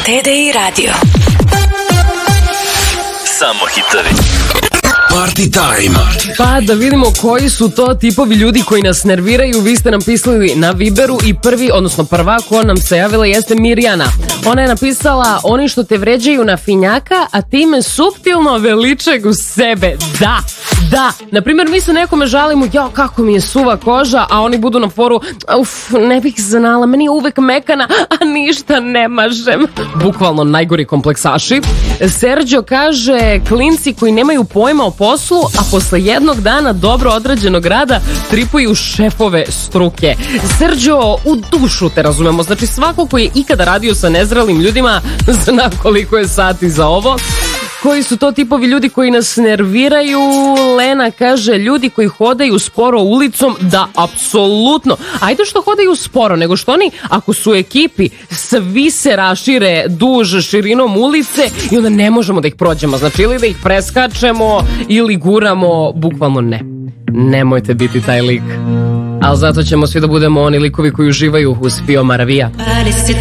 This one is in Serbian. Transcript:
TDI Radio. Samo hitovi. Party time. Pa da vidimo koji su to tipovi ljudi koji nas nerviraju. Vi ste nam pisali na Viberu i prva ko nam se javila jeste Mirjana. Ona je napisala: oni što te vređaju na finjaka, a time suptilno veličaju sebe. Da. Naprimjer, mi se nekome žalimo, ja kako mi je suva koža, a oni budu na foru, ne bih znala, meni je uvek mekana, a ništa ne mažem. Bukvalno najgori kompleksaši. Serđo kaže: klinci koji nemaju pojma o poslu, a posle jednog dana dobro odrađenog rada tripuju šefove struke. Serđo, u dušu te razumemo. Znači, svako koji je ikada radio sa nezrelim ljudima zna koliko je sati za ovo. Koji su to tipovi ljudi koji nas nerviraju? Lena kaže: ljudi koji hodaju sporo ulicom. Da, apsolutno. Ajde što hodaju sporo, nego što oni, ako su u ekipi, svi se rašire duž širinom ulice i onda ne možemo da ih prođemo. Znači, ili da ih preskačemo ili guramo. Bukvalno ne. Nemojte biti taj lik. Ali zato ćemo svi da budemo oni likovi koji uživaju uz Pio Maravija.